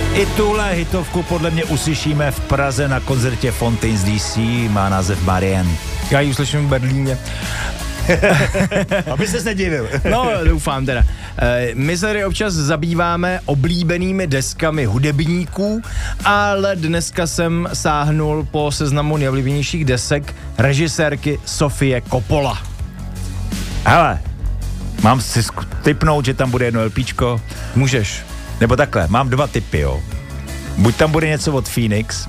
I tuhle hitovku podle mě uslyšíme v Praze na koncertě Fontaines DC, má název Marianne. Já ji uslyším v Berlíně. Aby ses nedivil. No, doufám teda. My se tady občas zabýváme oblíbenými deskami hudebníků, ale dneska jsem sáhnul po seznamu nejoblíbenějších desek režisérky Sofie Coppola. Hele, mám si tipnout, že tam bude jedno LPčko. Můžeš. Nebo takhle, mám 2 tipy, jo. Buď tam bude něco od Phoenix.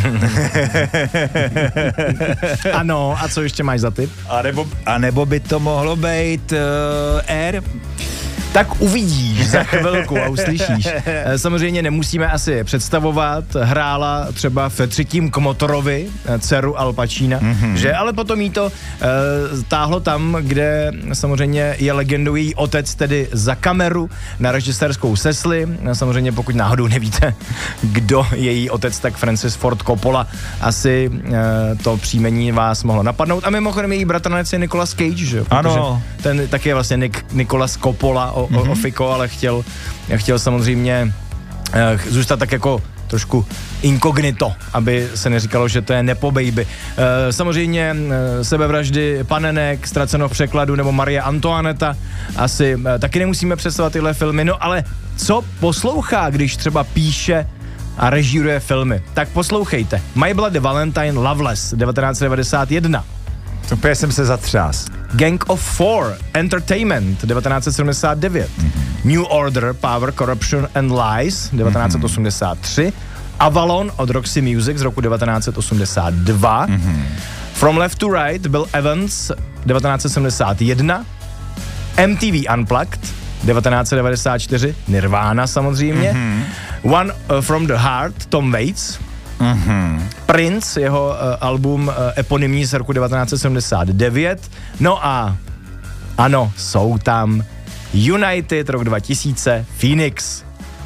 Ano, a co ještě máš za tip? A nebo by to mohlo být Air. Tak uvidíš za chvilku a uslyšíš. Samozřejmě nemusíme asi představovat, hrála třeba v 3. Kmotorovi, dceru Al Pacina, že? Ale potom jí to táhlo tam, kde samozřejmě je legendou její otec, tedy za kameru na režisérskou sesli. Samozřejmě pokud náhodou nevíte, kdo je její otec, tak Francis Ford Coppola. Asi to příjmení vás mohlo napadnout. A mimochodem její bratranec je Nicolas Cage, že? Ano. Ten taky je vlastně Nicolas Coppola, Ofiko, ale chtěl samozřejmě zůstat tak jako trošku inkognito, aby se neříkalo, že to je nepo baby. Samozřejmě Sebevraždy panenek, Ztraceno v překladu nebo Marie Antoinetta asi taky nemusíme představovat tyhle filmy, no ale co poslouchá, když třeba píše a režíruje filmy? Tak poslouchejte. My Bloody Valentine Loveless 1991. Úplně jsem se zatřás. Gang of Four, Entertainment, 1979. New Order, Power, Corruption and Lies, 1983. Avalon od Roxy Music z roku 1982. From Left to Right, Bill Evans, 1971. MTV Unplugged, 1994. Nirvana samozřejmě. One from the Heart, Tom Waits. Prince, jeho album eponymní z roku 1979. No a ano, jsou tam United, rok 2000, Phoenix.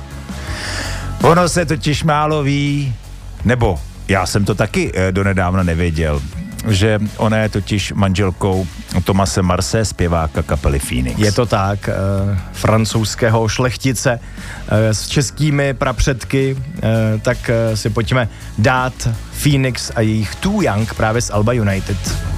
Ono se totiž málo ví, nebo já jsem to taky donedávna nevěděl, že ona je totiž manželkou Thomase Marse, zpěváka kapely Phoenix. Je to tak, francouzského šlechtice s českými prapředky, tak si pojďme dát Phoenix a jejich Too Young právě z alba United.